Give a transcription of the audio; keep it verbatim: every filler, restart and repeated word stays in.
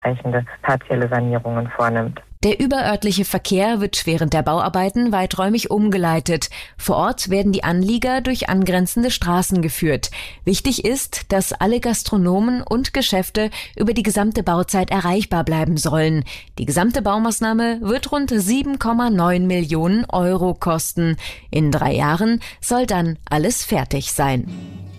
entsprechende partielle Sanierungen vornimmt. Der überörtliche Verkehr wird während der Bauarbeiten weiträumig umgeleitet. Vor Ort werden die Anlieger durch angrenzende Straßen geführt. Wichtig ist, dass alle Gastronomen und Geschäfte über die gesamte Bauzeit erreichbar bleiben sollen. Die gesamte Baumaßnahme wird rund sieben Komma neun Millionen Euro kosten. In drei Jahren soll dann alles fertig sein.